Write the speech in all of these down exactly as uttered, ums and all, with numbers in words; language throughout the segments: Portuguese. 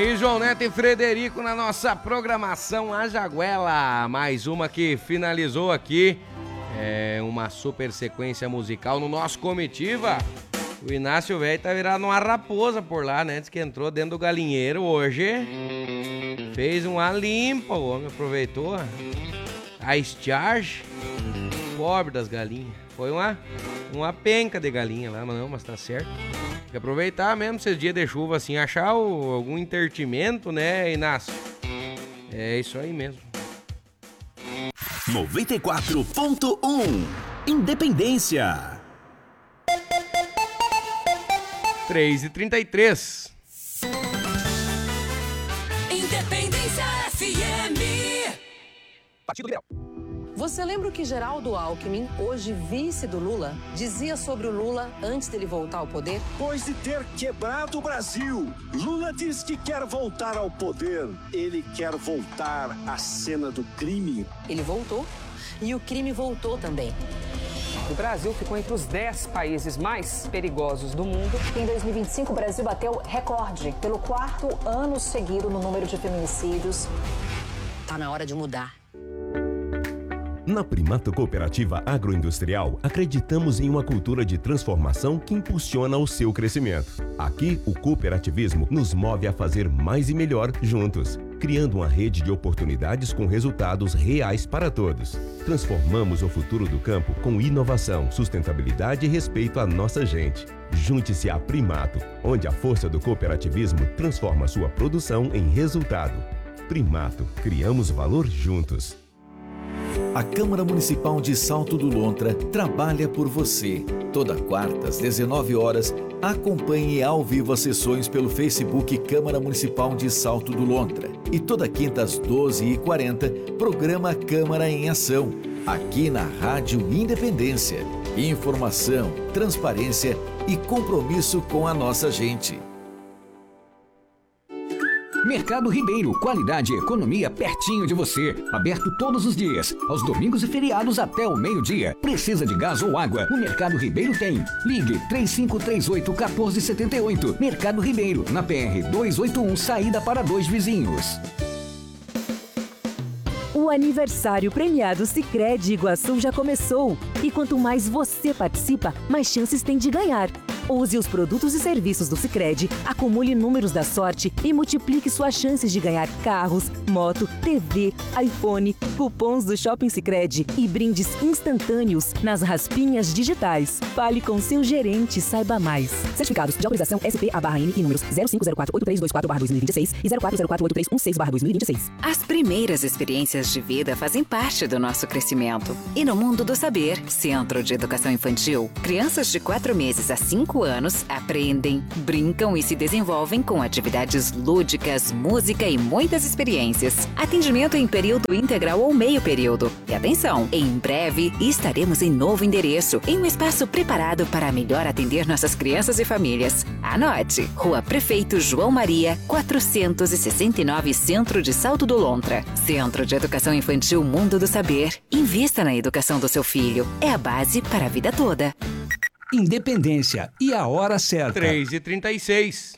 E João Neto e Frederico na nossa programação A Jaguela. Mais uma que finalizou aqui. É uma super sequência musical no nosso Comitiva. O Inácio velho tá virado uma raposa por lá, né? Diz que entrou dentro do galinheiro hoje. Fez uma limpa, o homem aproveitou a discharge. Pobre das galinhas. Foi uma, uma penca de galinha lá, mas não, mas tá certo. Tem que aproveitar mesmo esses dias de chuva assim, achar o, algum intertimento, né, Inácio? É isso aí mesmo. noventa e quatro ponto um Independência. três e trinta e três. Independência F M. Partido Liberal. Você lembra o que Geraldo Alckmin, hoje vice do Lula, dizia sobre o Lula antes dele voltar ao poder? Depois de ter quebrado o Brasil, Lula diz que quer voltar ao poder. Ele quer voltar à cena do crime. Ele voltou e o crime voltou também. O Brasil ficou entre os dez países mais perigosos do mundo. Em dois mil e vinte e cinco, o Brasil bateu recorde pelo quarto ano seguido no número de feminicídios. Tá na hora de mudar. Na Primato Cooperativa Agroindustrial, acreditamos em uma cultura de transformação que impulsiona o seu crescimento. Aqui, o cooperativismo nos move a fazer mais e melhor juntos, criando uma rede de oportunidades com resultados reais para todos. Transformamos o futuro do campo com inovação, sustentabilidade e respeito à nossa gente. Junte-se à Primato, onde a força do cooperativismo transforma sua produção em resultado. Primato, criamos valor juntos. A Câmara Municipal de Salto do Lontra trabalha por você. Toda quarta, às dezenove horas, acompanhe ao vivo as sessões pelo Facebook Câmara Municipal de Salto do Lontra. E toda quinta, às doze e quarenta, programa Câmara em Ação, aqui na Rádio Independência. Informação, transparência e compromisso com a nossa gente. Mercado Ribeiro, qualidade e economia pertinho de você. Aberto todos os dias, aos domingos e feriados até o meio-dia. Precisa de gás ou água? O Mercado Ribeiro tem. Ligue três cinco três oito, um quatro sete oito. Mercado Ribeiro, na P R duzentos e oitenta e um, saída para Dois Vizinhos. O aniversário premiado Sicredi Iguaçu já começou. E quanto mais você participa, mais chances tem de ganhar. Use os produtos e serviços do Sicredi, acumule números da sorte e multiplique suas chances de ganhar carros, moto, T V, iPhone, cupons do Shopping Sicredi e brindes instantâneos nas raspinhas digitais. Fale com seu gerente e saiba mais. Certificados de autorização S P A barra N e números zero cinco zero quatro oito três dois quatro barra dois mil e vinte e seis e zero quatro zero quatro oito três um seis barra dois mil e vinte e seis. As primeiras experiências de vida fazem parte do nosso crescimento. E no Mundo do Saber, Centro de Educação Infantil, crianças de quatro meses a cinco anos aprendem, brincam e se desenvolvem com atividades lúdicas, música e muitas experiências. Atendimento em período integral ou meio período. E atenção, em breve estaremos em novo endereço, em um espaço preparado para melhor atender nossas crianças e famílias. Anote, Rua Prefeito João Maria, quatrocentos e sessenta e nove, Centro de Salto do Lontra. Centro de Educação Infantil Mundo do Saber. Invista na educação do seu filho. É a base para a vida toda. Independência e a hora certa. três e trinta e seis.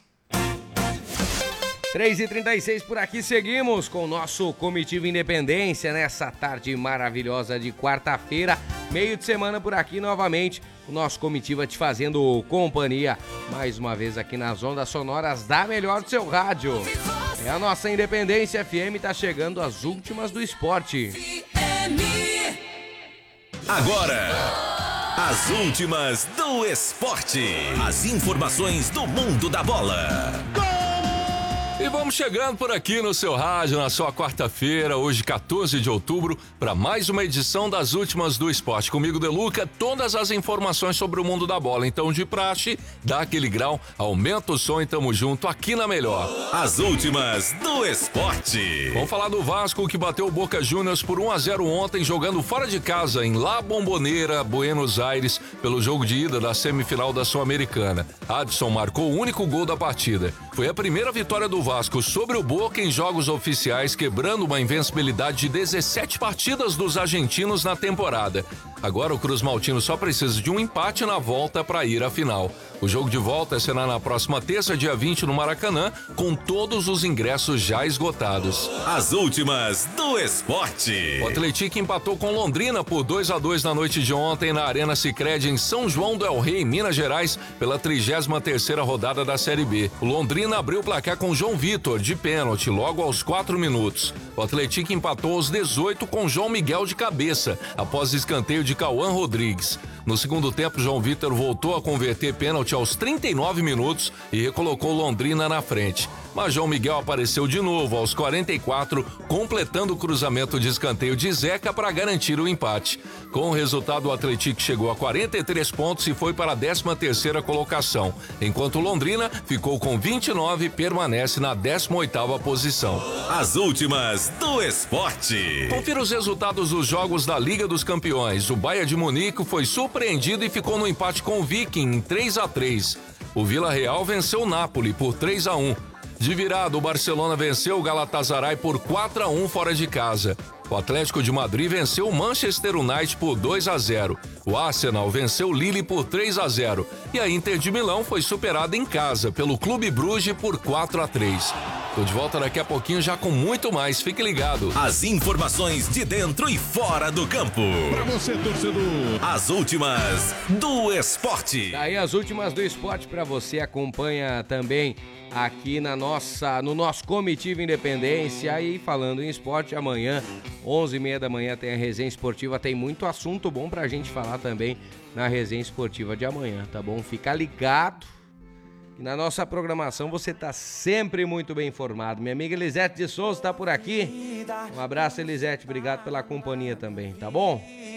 três e trinta e seis por aqui, seguimos com o nosso Comitiva Independência nessa tarde maravilhosa de quarta-feira, meio de semana por aqui novamente. O nosso Comitiva te fazendo companhia mais uma vez aqui nas ondas sonoras da melhor do seu rádio. É a nossa Independência F M, tá chegando às últimas do esporte. Agora, as últimas do esporte. As informações do mundo da bola. E vamos chegando por aqui no seu rádio, na sua quarta-feira, hoje quatorze de outubro, para mais uma edição das últimas do esporte. Comigo, Deluca, todas as informações sobre o mundo da bola. Então, de praxe, dá aquele grau, aumenta o som e tamo junto aqui na melhor. As últimas do esporte. Vamos falar do Vasco, que bateu o Boca Juniors por um a zero ontem, jogando fora de casa em La Bombonera, Buenos Aires, pelo jogo de ida da semifinal da Sul-Americana. Adson marcou o único gol da partida. Foi a primeira vitória do Vasco sobre o Boca em jogos oficiais, quebrando uma invencibilidade de dezessete partidas dos argentinos na temporada. Agora o Cruz Maltino só precisa de um empate na volta para ir à final. O jogo de volta será na próxima terça, dia vinte, no Maracanã, com todos os ingressos já esgotados. As últimas do esporte. O Atlético empatou com Londrina por dois a dois na noite de ontem na Arena Sicredi em São João del Rei, Minas Gerais, pela trigésima terceira rodada da Série B. O Londrina abriu o placar com João Vitor, de pênalti, logo aos quatro minutos. O Atlético empatou aos dezoito com João Miguel de cabeça, após escanteio de Cauã Rodrigues. No segundo tempo, João Vitor voltou a converter pênalti aos trinta e nove minutos e recolocou Londrina na frente. Mas João Miguel apareceu de novo aos quarenta e quatro, completando o cruzamento de escanteio de Zeca para garantir o empate. Com o resultado, o Atlético chegou a quarenta e três pontos e foi para a décima terceira colocação, enquanto Londrina ficou com vinte e nove e permanece na décima oitava posição. As últimas do esporte. Confira os resultados dos jogos da Liga dos Campeões. O Bayern de Munique foi surpreendido e ficou no empate com o Viking em três a três. O Vila Real venceu o Napoli por três a um. De virada, o Barcelona venceu o Galatasaray por quatro a um fora de casa. O Atlético de Madrid venceu o Manchester United por dois a zero. O Arsenal venceu o Lille por três a zero. E a Inter de Milão foi superada em casa pelo Clube Bruges por quatro a três. Tô de volta daqui a pouquinho já com muito mais. Fique ligado. As informações de dentro e fora do campo. Pra você, torcedor. As últimas do esporte. Daí as últimas do esporte para você. Acompanha também aqui na nossa, no nosso Comitiva Independência. E falando em esporte, amanhã, onze e meia da manhã, tem a resenha esportiva. Tem muito assunto bom pra gente falar também na resenha esportiva de amanhã, tá bom? Fica ligado. E na nossa programação você tá sempre muito bem informado. Minha amiga Elisete de Souza tá por aqui. Um abraço, Elisete. Obrigado pela companhia também, tá bom?